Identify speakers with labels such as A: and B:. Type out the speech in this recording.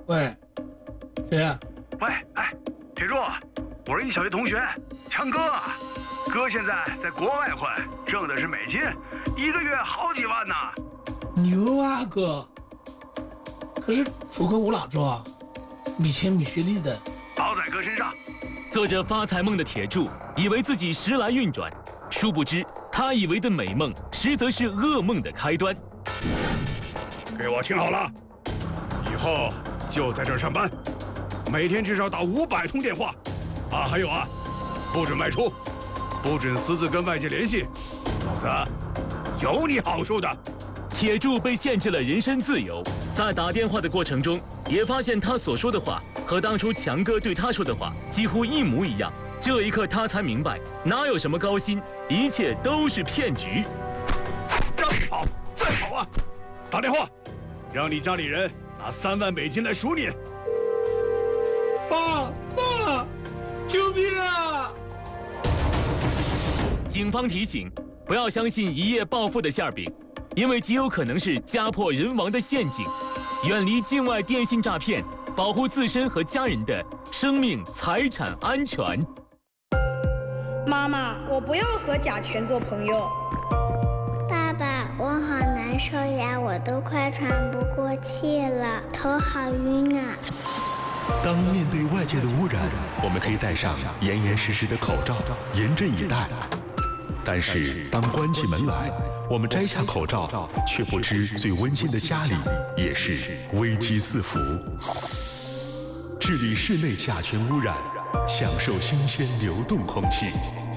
A: 喂，谁呀？
B: 喂，哎，铁柱，我是你小学同学强哥啊。哥现在在国外混，挣的是美金，一个月好几万呢。
A: 牛啊哥！可是出口我哪知道啊？没钱没学历的。
B: 包在哥身上。
C: 做着发财梦的铁柱以为自己时来运转，殊不知他以为的美梦，实则是噩梦的开端。
B: 给我听好了，以后就在这儿上班，每天至少打500通电话。啊，还有啊，不准外出，不准私自跟外界联系，否则有你好受的。
C: 铁柱被限制了人身自由，在打电话的过程中，也发现他所说的话和当初强哥对他说的话几乎一模一样。这一刻，他才明白，哪有什么高薪，一切都是骗局。
B: 让你跑，再跑啊！打电话，让你家里人拿3万美金来赎你。
A: 爸，救命啊！
C: 警方提醒，不要相信一夜暴富的馅饼，因为极有可能是家破人亡的陷阱。远离境外电信诈骗，保护自身和家人的生命财产安全。
D: 妈妈，我不要和甲醛做朋友。
E: 爸爸，我好难受呀，我都快喘不过气了，头好晕啊。
F: 当面对外界的污染，我们可以戴上严严实实的口罩，严阵以待。但是当关起门来，我们摘下口罩，却不知最温馨的家里也是危机四伏。治理室内甲醛污染，享受新鲜流动空气。